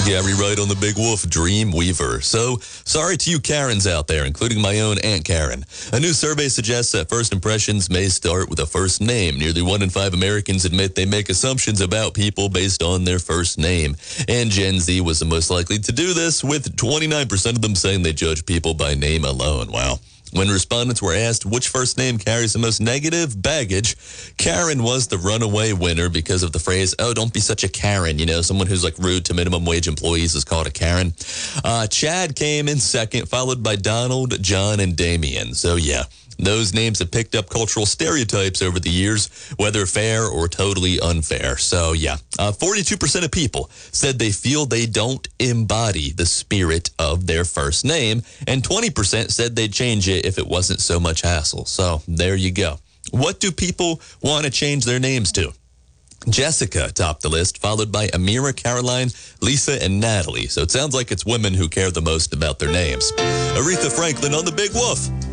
Gary Wright on the Big Wolf, Dream Weaver. So, sorry to you Karens out there, including my own Aunt Karen. A new survey suggests that first impressions may start with a first name. Nearly 1 in 5 Americans admit they make assumptions about people based on their first name. And Gen Z was the most likely to do this, with 29% of them saying they judge people by name alone. Wow. When respondents were asked which first name carries the most negative baggage, Karen was the runaway winner because of the phrase, oh, don't be such a Karen. You know, someone who's like rude to minimum wage employees is called a Karen. Chad came in second, followed by Donald, John, and Damien. So, yeah. Those names have picked up cultural stereotypes over the years, whether fair or totally unfair. So, yeah, 42% of people said they feel they don't embody the spirit of their first name, and 20% said they'd change it if it wasn't so much hassle. So, there you go. What do people want to change their names to? Jessica topped the list, followed by Amira, Caroline, Lisa, and Natalie. So it sounds like it's women who care the most about their names. Aretha Franklin on the Big Wolf.